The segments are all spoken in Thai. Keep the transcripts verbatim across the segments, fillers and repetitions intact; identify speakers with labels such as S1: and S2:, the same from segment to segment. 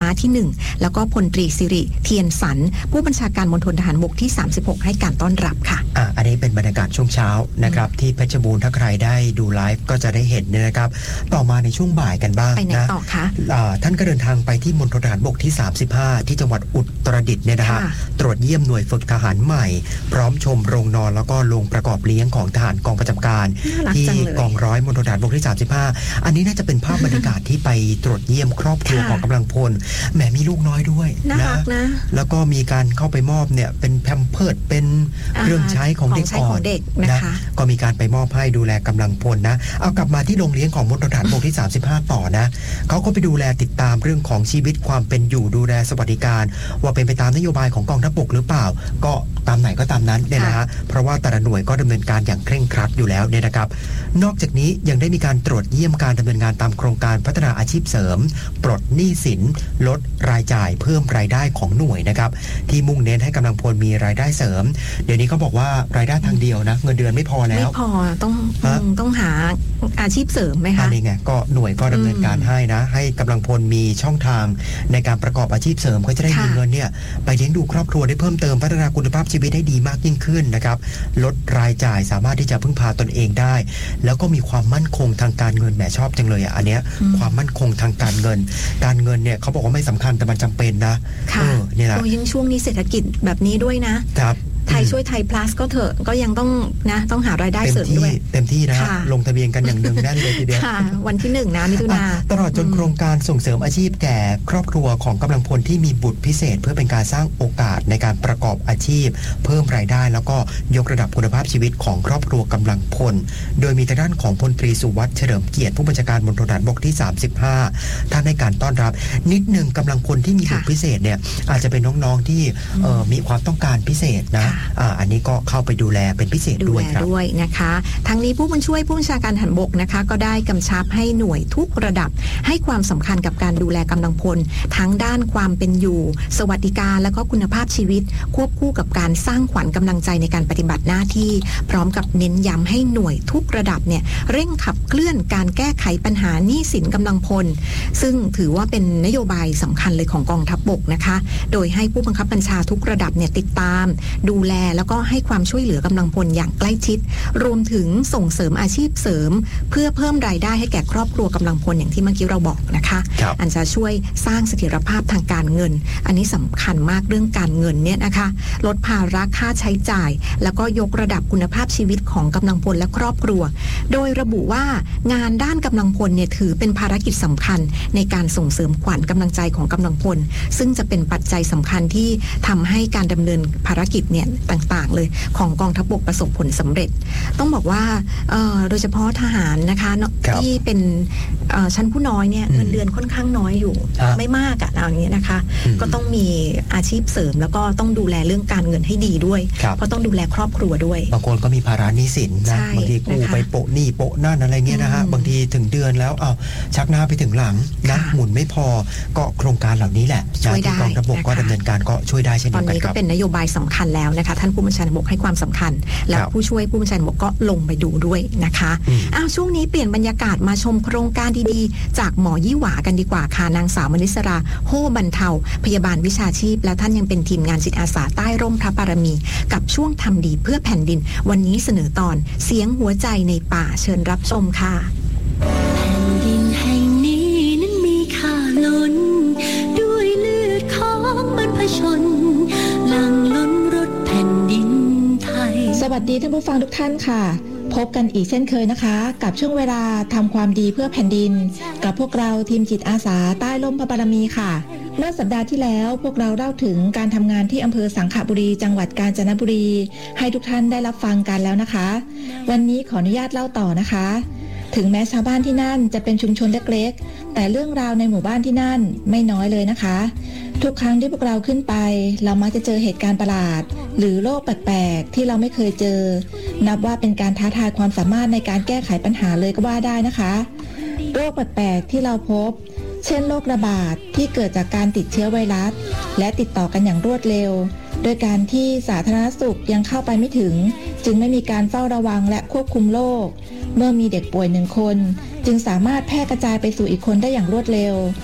S1: ที่หนึ่งแล้วก็พลตรีสิริเทียนสันผู้บัญชาการมณฑลทหารบกที่สามสิบหกให้การต้อนรับค่ะ
S2: อ่ะอันนี้เป็นบรรยากาศช่วงเช้านะครับที่เพชรบูรณ์ถ้าใครได้ดูไลฟ์ก็จะได้เห็นเนี่ยนะครับต่อมาในช่วงบ่ายกันบ้าง
S1: ไปไหนต่อคะ
S2: ท่านก็เดินทางไปที่มณฑลทหารบกที่สามสิบห้าที่จังหวัดอุตรดิตถ์เนี่ยนะฮะตรวจเยี่ยมหน่วยฝึกทหารใหม่พร้อมชมโรงนอนแล้วก็โรงประกอบเลี้ยงของทหารกองประจำการที่กองร้อยมณฑลทหารบกที่สามสิบห้าอันนี้น่าจะเป็นภาพบรรยากาศที่ไปตรวจเยี่ยมครอบครัวของกำลังพลแหมมีลูกน้อยด้วยนะแล้วก็มีการเข้าไปมอบเนี่ยเป็นแพมเพิร์สเป็นเครื่องใช้ของเด็กอ่อนนะก็มีการไปมอบให้ดูแลกำลังพลนะเอากลับมาที่โรงเลี้ยงของมณฑลทหารบกที่สามสิบห้าต่อนะเขาก็ไปดูแลติดตามเรื่องของชีวิตความเป็นอยู่ดูแลสวัสดิการว่าเป็นไปตามนโยบายของกองทัพบกหรือเปล่าก็ตามไหนก็ตามนั้นเนี่ยนะฮะเพราะว่าแต่ละหน่วยก็ดำเนินการอย่างเคร่งครัดอยู่แล้วเนี่ยนะครับนอกจากนี้ยังได้มีการตรวจเยี่ยมการดำเนินงานตามโครงการพัฒนาอาชีพเสริมปลดหนี้สินลดรายจ่ายเพิ่มรายได้ของหน่วยนะครับที่มุ่งเน้นให้กำลังพลมีรายได้เสริมเดี๋ยวนี้เขาบอกว่ารายได้ทางเดียวนะเงินเดือนไม่พอแล้ว
S1: ไม่พอต้องต้องหาอาชีพเสริมไหมคะ
S2: อันนี้ไงก็หน่วยก็ดำเนินการให้นะให้กำลังพลมีช่องทางในการประกอบอาชีพเสริมก็จะได้มีเงินเนี่ยไปเลี้ยงดูครอบครัวได้เพิ่มเติมพัฒนาคุณภาพชีวิตให้ดีมากยิ่งขึ้นนะครับลดรายจ่ายสามารถที่จะพึ่งพาตนเองได้แล้วก็มีความมั่นคงทางการเงินแหมชอบจังเลยอ่ะอันเนี้ยความมั่นคงทางการเงินการเงินเนี่ยเขาบอกว่าไม่สำคัญแต่มันจำเป็นนะ
S1: เออเนี่ยแหละยิ่งช่วงนี้เศรษฐกิจแบบนี้ด้วยนะครับไทยช่วยไทย plus ก็เถอะก็ยังต้องนะต้องหารายได้เสริมด้วย
S2: เต็มที่นะลงทะเบียนกันอย่างหนึ่งแน่นเลยทีเดียว
S1: วันที่หนึ่งนะมิถุนา
S2: ตลอดจนโครงการส่งเสริมอาชีพแก่ครอบครัวของกำลังพลที่มีบุตรพิเศษเพื่อเป็นการสร้างโอกาสในการประกอบอาชีพเพิ่มรายได้แล้วก็ยกระดับคุณภาพชีวิตของครอบครัวกำลังพลโดยมีทางด้านของพลตรีสุวัฒน์เฉลิมเกียรติผู้บัญชาการมณฑลทหารบกที่สามสิบห้าท่านให้การต้อนรับนิดนึงกำลังพลที่มีบุตรพิเศษเนี่ยอาจจะเป็นน้องๆที่มีความต้องการพิเศษนะอันนี้ก็เข้าไปดูแลเป็นพิเศษด้วยครับ
S1: ด้วยนะคะทั้งนี้ผู้บัญช่วยผู้บัญชาการทหารบกนะคะก็ได้กำชับให้หน่วยทุกระดับให้ความสำคัญกับการดูแลกำลังพลทั้งด้านความเป็นอยู่สวัสดิการและก็คุณภาพชีวิตควบคู่กับการสร้างขวัญกำลังใจในการปฏิบัติหน้าที่พร้อมกับเน้นย้ำให้หน่วยทุกระดับเนี่ยเร่งขับเคลื่อนการแก้ไขปัญหาหนี้สินกำลังพลซึ่งถือว่าเป็นนโยบายสำคัญเลยของกองทัพบกนะคะโดยให้ผู้บังคับบัญชาทุกระดับเนี่ยติดตามดูแลแล้วก็ให้ความช่วยเหลือกำลังพลอย่างใกล้ชิดรวมถึงส่งเสริมอาชีพเสริมเพื่อเพิ่มรายได้ให้แก่ครอบครัวกำลังพลอย่างที่เมื่อกี้เราบอกนะคะอันจะช่วยสร้างเสถียรภาพทางการเงินอันนี้สำคัญมากเรื่องการเงินเนี่ยนะคะลดภาระค่าใช้จ่ายแล้วก็ยกระดับคุณภาพชีวิตของกำลังพลและครอบครัวโดยระบุว่างานด้านกำลังพลเนี่ยถือเป็นภารกิจสำคัญในการส่งเสริมขวัญกำลังใจของกำลังพลซึ่งจะเป็นปัจจัยสำคัญที่ทำให้การดำเนินภารกิจเนี่ยต่างๆเลยของกองทัพบกประสบผลสำเร็จต้องบอกว่าโดยเฉพาะทหารนะคะที่เป็นชั้นผู้น้อยเนี่ยเงินเดือนค่อนข้างน้อยอยู่ไม่มากอะอย่างนี้นะคะก็ต้องมีอาชีพเสริมแล้วก็ต้องดูแลเรื่องการเงินให้ดีด้วยเพราะต้องดูแลครอบครัวด้วย
S2: บางคนก็มีภาระหนี้สินนะบางทีกู้ไปโปะหนี้โปะนั่นอะไรเงี้ยนะฮะบางทีถึงเดือนแล้วเอาชักหน้าไปถึงหลังนะหมุนไม่พอก็โครงการเหล่านี้แหละที่กองทัพบกก็ดำเนินการก็ช่วยได้เช่นเดียวกันครับตอนนี้
S1: ก็เป็นนโยบายสำคัญแล้วนะคะท่านผู้บัญชาการบกให้ความสำคัญแล้วผู้ช่วยผู้บัญชาการบกก็ลงไปดูด้วยนะคะอ้าวช่วงนี้เปลี่ยนบรรยากาศมาชมโครงการดีๆจากหมอยี่หวากันดีกว่าค่ะนางสาวมณิสราโฮบรรเทาพยาบาลวิชาชีพแล้วท่านยังเป็นทีมงานจิตอาสาใต้ร่มพระบารมีกับช่วงทำดีเพื่อแผ่นดินวันนี้เสนอตอนเสียงหัวใจในป่าเชิญรับชมค่ะ
S3: แผ่นดินแห่งนี้นั้นมีค่าล้นด้วยเลือดของบรรพชนหลั่งล้นรถแผ่นดินไทย
S4: สวัสดีท่านผู้ฟังทุกท่านค่ะพบกันอีกเช่นเคยนะคะกับช่วงเวลาทำความดีเพื่อแผ่นดินกับพวกเราทีมจิตอาสาใต้ร่มพระบารมีค่ะเมื่อสัปดาห์ที่แล้วพวกเราเล่าถึงการทำงานที่อำเภอสังขบุรีจังหวัดกาญจนบุรีให้ทุกท่านได้รับฟังกันแล้วนะคะวันนี้ขออนุญาตเล่าต่อนะคะถึงแม้ชาวบ้านที่นั่นจะเป็นชุมชนเล็กๆแต่เรื่องราวในหมู่บ้านที่นั่นไม่น้อยเลยนะคะทุกครั้งที่พวกเราขึ้นไปเรามักจะเจอเหตุการณ์ประหลาดหรือโรคแปลกๆที่เราไม่เคยเจอนับว่าเป็นการท้าทายความสามารถในการแก้ไขปัญหาเลยก็ว่าได้นะคะโรคแปลกๆที่เราพบเช่นโรคระบาดที่เกิดจากการติดเชื้อไวรัสและติดต่อกันอย่างรวดเร็วโดยการที่สาธารณสุขยังเข้าไปไม่ถึงจึงไม่มีการเฝ้าระวังและควบคุมโรคเมื่อมีเด็กป่วยหนึ่งคนจึงสามารถแพร่กระจายไปสู่อีกคนได้อย่างรวดเร็ว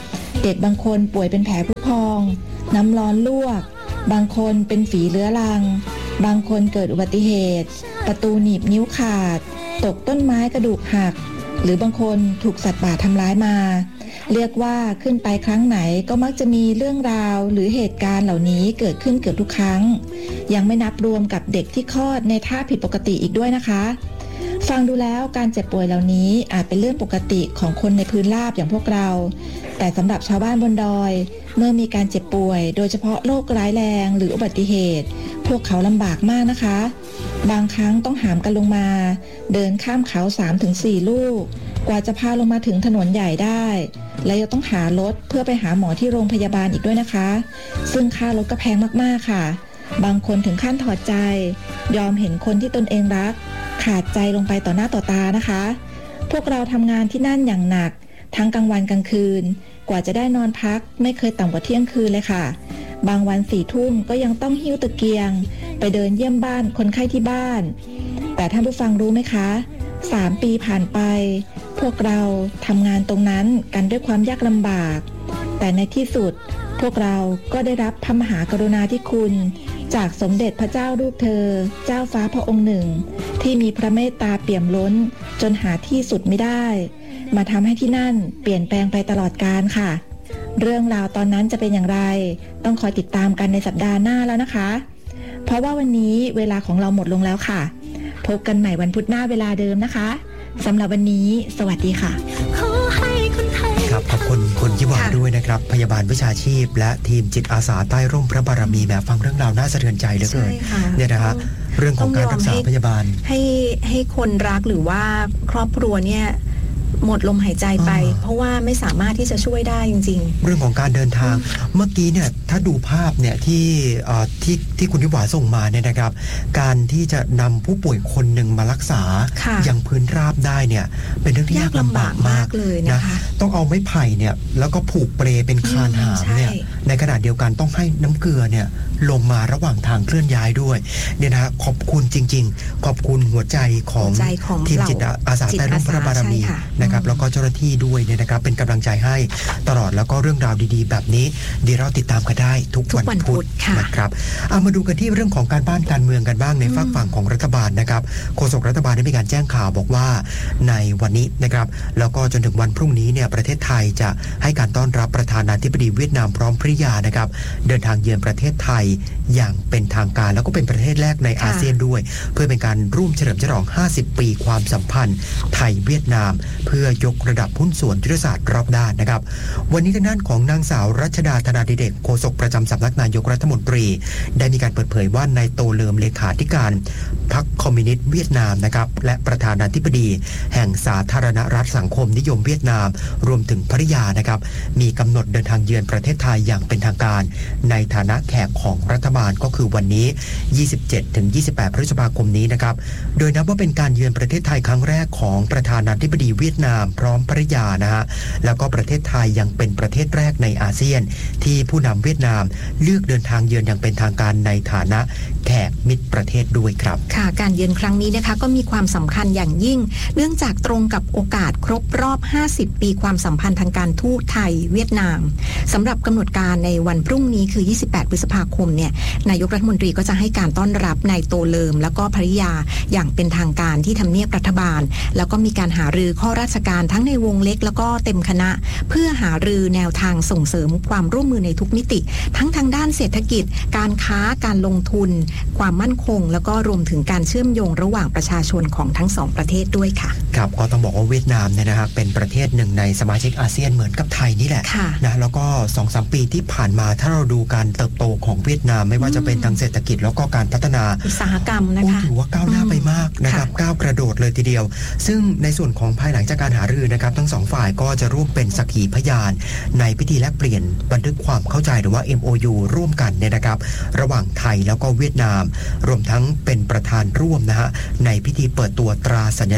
S4: เด็กบางคนป่วยเป็นแผลผุพองน้ำร้อนลวกบางคนเป็นฝีเรื้อรังบางคนเกิดอุบัติเหตุประตูหนีบนิ้วขาดตกต้นไม้กระดูกหักหรือบางคนถูกสัตว์ป่าทำร้ายมาเรียกว่าขึ้นไปครั้งไหนก็มักจะมีเรื่องราวหรือเหตุการณ์เหล่านี้เกิดขึ้นเกือบทุกครั้งยังไม่นับรวมกับเด็กที่คลอดในท่าผิดปกติอีกด้วยนะคะฟังดูแล้วการเจ็บป่วยเหล่านี้อาจเป็นเรื่องปกติของคนในพื้นราบอย่างพวกเราแต่สำหรับชาวบ้านบนดอยเมื่อมีการเจ็บป่วยโดยเฉพาะโรคร้ายแรงหรืออุบัติเหตุพวกเขาลำบากมากนะคะบางครั้งต้องหามกันลงมาเดินข้ามเขา สามถึงสี่ ลูกกว่าจะพาลงมาถึงถนนใหญ่ได้และยังต้องหารถเพื่อไปหาหมอที่โรงพยาบาลอีกด้วยนะคะซึ่งค่ารถก็แพงมากๆค่ะบางคนถึงขั้นถอดใจยอมเห็นคนที่ตนเองรักขาดใจลงไปต่อหน้าต่อตานะคะพวกเราทำงานที่นั่นอย่างหนักทั้งกลางวันกลางคืนกว่าจะได้นอนพักไม่เคยต่ำกว่าเที่ยงคืนเลยค่ะบางวันสี่ทุ่มก็ยังต้องหิ้วตะเกียงไปเดินเยี่ยมบ้านคนไข้ที่บ้านแต่ท่านผู้ฟังรู้ไหมคะสามปีผ่านไปพวกเราทำงานตรงนั้นกันด้วยความยากลำบากแต่ในที่สุดพวกเราก็ได้รับพระมหากรุณาธิคุณจากสมเด็จพระเจ้าลูกเธอเจ้าฟ้าพระองค์หนึ่งที่มีพระเมตตาเปี่ยมล้นจนหาที่สุดไม่ได้มาทำให้ที่นั่นเปลี่ยนแปลงไปตลอดกาลค่ะเรื่องราวตอนนั้นจะเป็นอย่างไรต้องคอยติดตามกันในสัปดาห์หน้าแล้วนะคะเพราะว่าวันนี้เวลาของเราหมดลงแล้วค่ะพบกันใหม่วันพุธหน้าเวลาเดิมนะคะสำหรับวันนี้สวัสดีค่ะ
S2: ครับขอบคุณคุณยิวาด้วยนะครับพยาบาลวิชาชีพและทีมจิตอาสาใต้ร่มพระบารมีแบบฟังเรื่องราวน่าสะเทือนใจเหลือเกินเนี่ยนะฮะเรื่องของการรักษาพยาบาล
S1: ให้ให้คนรักหรือว่าครอบครัวเนี่ยหมดลมหายใจไปเพราะว่าไม่สามารถที่จะช่วยได้จริงๆ
S2: เรื่องของการเดินทางเมื่อกี้เนี่ยถ้าดูภาพเนี่ยที่ที่ที่คุณทิวาส่งมาเนี่ยนะครับการที่จะนำผู้ป่วยคนหนึ่งมารักษาอย่างพื้นราบได้เนี่ยเป็นเรื่องที่ยากลำบากมาก
S1: เลยนะ
S2: ต้องเอาไม้ไผ่เนี่ยแล้วก็ผูกเปลเป็นคานหามเนี่ยในขณะเดียวกันต้องให้น้ำเกลือเนี่ยลงมาระหว่างทางเคลื่อนย้ายด้วยเนี่ยนะขอบคุณจริงๆขอบคุณหัวใจของทีมจิตอาสาใต้ร่มพระบารมีนะครับแล้วก็เจ้าหน้าที่ด้วยเนี่ยนะครับเป็นกำลังใจให้ตลอดแล้วก็เรื่องราวดีๆแบบนี้เดี๋ยวเราติดตามกันได้ทุกวันพุธนะครับเอามาดูกันที่เรื่องของการบ้านการเมืองกันบ้างในฝากฝั่งของรัฐบาลนะครับโฆษกรัฐบาลได้มีการแจ้งข่าวบอกว่าในวันนี้นะครับแล้วก็จนถึงวันพรุ่งนี้เนี่ยประเทศไทยจะให้การต้อนรับประธานาธิบดีเวียดนามพร้อมภริยานะครับเดินทางเยือนประเทศไทยอย่างเป็นทางการแล้วก็เป็นประเทศแรกในอาเซียนด้วยเพื่อเป็นการร่วมเฉลิมฉลองห้าสิบปีความสัมพันธ์ไทยเวียดนามเพื่อยกระดับหุ้นส่วนยุทธศาสตร์รอบด้านนะครับวันนี้ทางด้านของนางสาวรัชดาธนาดิเรกโฆษกประจำสำนักนายกรัฐมนตรีได้มีการเปิดเผยว่านายโตเลิมเลขาธิการพรรคคอมมิวนิสต์เวียดนามนะครับและประธานาธิบดีแห่งสาธารณรัฐสังคมนิยมเวียดนามรวมถึงภริยานะครับมีกำหนดเดินทางเยือนประเทศไทยอย่างเป็นทางการในฐานะแขกของรัฐบาลก็คือวันนี้ ยี่สิบเจ็ดถึงยี่สิบแปด พฤษภาคมนี้นะครับโดยนับว่าเป็นการเยือนประเทศไทยครั้งแรกของประธานาธิบดีเวียดนามพร้อมภริยานะฮะแล้วก็ประเทศไทยยังเป็นประเทศแรกในอาเซียนที่ผู้นำเวียดนามเลือกเดินทางเยือนอย่างเป็นทางการในฐานะแขกมิตรประเทศด้วยครับ
S1: ค่ะการเยือนครั้งนี้นะคะก็มีความสำคัญอย่างยิ่งเนื่องจากตรงกับโอกาสครบรอบห้าสิบปีความสัมพันธ์ทางการทูตไทยเวียดนามสำหรับกำหนดการในวันพรุ่งนี้คือยี่สิบแปดพฤษภาคมเนี่ยนายกรัฐมนตรีก็จะให้การต้อนรับนายโตเลิมแล้วก็ภริยาอย่างเป็นทางการที่ทำเนียบรัฐบาลแล้วก็มีการหารือข้อราชการทั้งในวงเล็กแล้วก็เต็มคณะเพื่อหารือแนวทางส่งเสริมความร่วมมือในทุกมิติทั้งทางด้านเศรษฐกิจการค้าการลงทุนความมั่นคงแล้วก็รวมถึงการเชื่อมโยงระหว่างประชาชนของทั้งสองประเทศด้วยค่ะ
S2: ครับก็ต้องบอกว่าเวียดนามเนี่ยนะครับเป็นประเทศหนึ่งในสมาชิกอาเซียนเหมือนกับไทยนี่แหละนะแล้วก็ สองถึงสาม ปีที่ผ่านมาถ้าเราดูการเติบโตของเวียดนามไม่ว่าจะเป็นทางเศรษฐกิจแล้วก็การพัฒนา
S1: อุตสาหกรรมนะคะ
S2: ถือว่าก้าวหน้าไปมากนะครับก้าวกระโดดเลยทีเดียวซึ่งในส่วนของภายหลังจากการหารือนะครับทั้งสองฝ่ายก็จะร่วมเป็นสักขีพยานในพิธีแลกเปลี่ยนบันทึกความเข้าใจหรือว่า เอ็ม โอ ยู ร่วมกันเนี่ยนะครับระหว่างไทยแล้วก็เวียดนามรวมทั้งเป็นประธานร่วมนะฮะในพิธีเปิดตัวตราสัญลักษณ์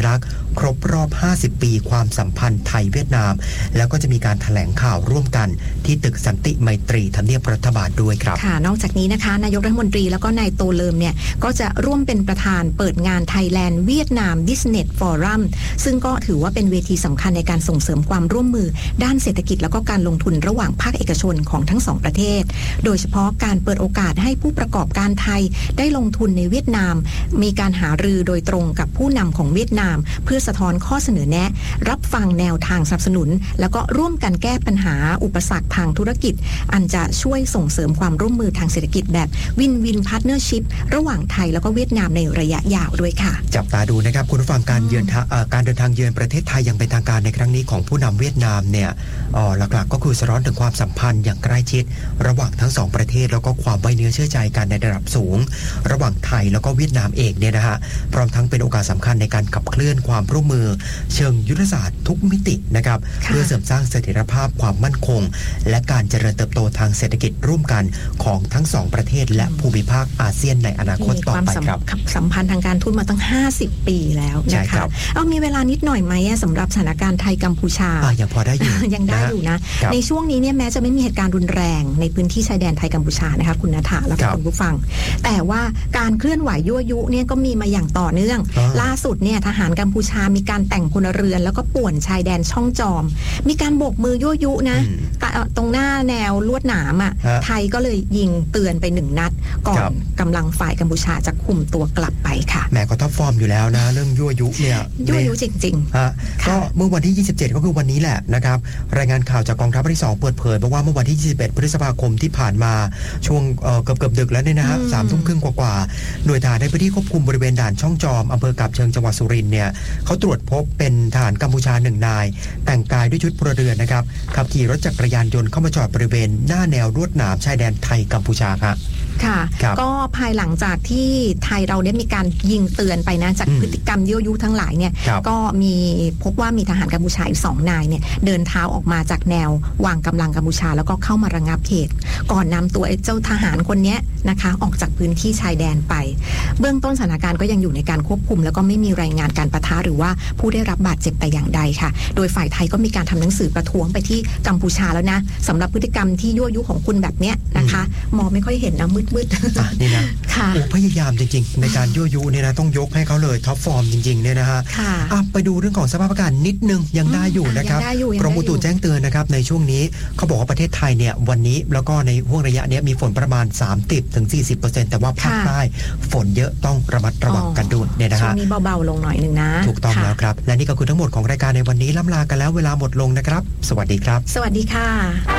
S2: ครบรอบห้าสิบปีความสัมพันธ์ไทยเวียดนามแล้วก็จะมีการแถลงข่าวร่วมกันที่ตึกสันติไมตรีทำเนียบรัฐบาลด้วยครับ
S1: ค่ะนอกจากนี้นะคะนายกรัฐมนตรีแล้วก็นายโตเลิมเนี่ยก็จะร่วมเป็นประธานเปิดงาน Thailand เวียดนาม Business Forum ซึ่งก็ถือว่าเป็นเวทีสำคัญในการส่งเสริมความร่วมมือด้านเศรษฐกิจแล้วก็การลงทุนระหว่างภาคเอกชนของทั้งสองประเทศโดยเฉพาะการเปิดโอกาสให้ผู้ประกอบการไทยได้ลงทุนในเวียดนามมีการหารือโดยตรงกับผู้นำของเวียดนามเพื่อสะท้อนข้อเสนอแนะรับฟังแนวทางสนับสนุนแล้วก็ร่วมกันแก้ปัญหาอุปสรรคทางธุรกิจอันจะช่วยส่งเสริมความร่วมมือทางเศรษฐกิจแบบวินวินพาร์ทเนอร์ชิพระหว่างไทยแล้วก็เวียดนามในระยะยาวด้วยค่ะ
S2: จับตาดูนะครับคุณผู้ฟังการเยือนการเดินทางเยือนประเทศไทยอย่างเป็นทางการในครั้งนี้ของผู้นำเวียดนามเนี่ยหลักๆก็คือสะท้อนถึงความสัมพันธ์อย่างใกล้ชิดระหว่างทั้งสองประเทศแล้วก็ความไว้เนื้อเชื่อใจกันในระดับสูงระหว่างไทยแล้วก็เวียดนามเองเนี่ยนะฮะพร้อมทั้งเป็นโอกาสสำคัญในการขับเคลื่อนความร่วมมือเชิงยุทธศาสตร์ทุกมิตินะครับเพื่อเสริมสร้างเสถียรภาพความมั่นคงและการเจริญเติบโตทางเศรษฐกิจร่วมกันของทั้งสองประเทศและภูมิภาคอาเซียนในอนาคตต่อไปครับ
S1: สัมพันธ์ทางการทูตมาตั้งห้าสิบปีแล้วนะคะเอามีเวลานิดหน่อยไหมสำหรับสถานการณ์ไทยกัมพูชา
S2: ยังพอได้อยู่
S1: ยังได้อยู่นะในช่วงนี้เนี่ยแม้จะไม่มีเหตุการณ์รุนแรงในพื้นที่ชายแดนไทยกัมพูชานะคะคุณณฐาและคุณผู้ฟังแต่ว่าการเคลื่อนไหวยั่วยุเนี่ยก็มีมาอย่างต่อเนื่องล่าสุดเนี่ยทหารกัมพูชามีการแต่งพลเรือนแล้วก็ป่วนชายแดนช่องจอมมีการโบกมือยั่วยุนะตรงหน้าแนวลวดหนามอ่ะไทยก็เลยยิงเตือนไปหนึ่งนัดก่อนกำลังฝ่ายกัมพูชาจะคุมตัวกลับไปค่ะ
S2: แหมก็ท็อปฟอร์มอยู่แล้วนะเรื่องยั่วยุเนี่ย
S1: ยั่วยุจริงๆ
S2: ฮะก็เมื่อวันที่ยี่สิบเจ็ดก็คือวันนี้แหละนะครับรายงานข่าวจากกองทัพภาคที่สองเปิดเผยบอกว่าเมื่อวันที่ยี่สิบเอ็ดพฤษภาคมที่ผ่านมาช่วงเกือบเกือบดึกแล้วเนี่ยนะฮะสามทุ่มครึ่งกว่าๆหน่วยทหารในพื้นที่ควบคุมบริเวณด่านช่องจอมอำเภอกาบเชิงจังหวัดสุรินทร์เนี่ยเขาตรวจพบเป็นทหารกัมพูชาหนึ่งนายแต่งกายด้วยชุดพลเรือนนะครับขับขี่รถจักรยานยนต์เข้ามาจอดบริเวณหน้าแนวลวดหนามชายแดนไทยกัมพูชาครับ
S1: ค่ะก็ภายหลังจากที่ไทยเราได้มีการยิงเตือนไปนะจากพฤติกรรมยั่วยุทั้งหลายเนี่ยก็มีพบว่ามีทหารกัมพูชาอีกสองนายเนี่ยเดินเท้าออกมาจากแนววางกำลังกัมพูชาแล้วก็เข้ามาระงับเหตุก่อนนำตัวไอ้เจ้าทหารคนนี้นะคะออกจากพื้นที่ชายแดนไปเบื้องต้นสถานการณ์ก็ยังอยู่ในการควบคุมแล้วก็ไม่มีรายงานการปะทะหรือว่าผู้ได้รับบาดเจ็บแต่อย่างใดค่ะโดยฝ่ายไทยก็มีการทำหนังสือประท้วงไปที่กัมพูชาแล้วนะสำหรับพฤติกรรมที่ยั่วยุของคุณแบบเนี้ยนะคะมองไม่ค่อยเห็นนะมืด
S2: ๆนี่นะโอ้พยายามจริงๆในการยั่วยุเนี่ยนะต้องยกให้เขาเลยท็อปฟอร์มจริงๆเนี่ยนะฮะไปดูเรื่องของสภาพอากาศนิดนึงยังได้อยู่นะครับกรมอุตุแจ้งเตือนนะครับในช่วงนี้เขาบอกว่าประเทศไทยเนี่ยวันนี้แล้วก็ในห่วงระยะนี้มีฝนประมาณ สามสิบถึงสี่สิบเปอร์เซ็นต์ แต่ว่าภาคใต้ฝนเยอะต้องระมัดระวังกันด้วยเนี่ยนะฮะ
S1: ช่วงนี้เบาๆลงหน่อยนึงนะ
S2: ถูกต้องแล้วครับและนี่ก็คือทั้งหมดของรายการในวันนี้ล่ำลากันแล้วเวลาหมดลงนะครับสวัสดีครับ
S1: สวัสดีค่ะ